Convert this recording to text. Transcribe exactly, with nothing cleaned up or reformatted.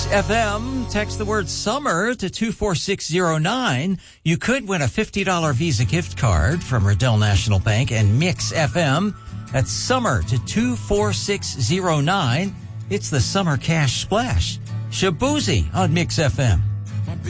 F M. Text the word summer to two four six zero nine. You could win a fifty dollars Visa gift card from Riddell National Bank and Mix F M. That's summer to two four six zero nine. It's the Summer Cash Splash. Shaboozey on Mix F M.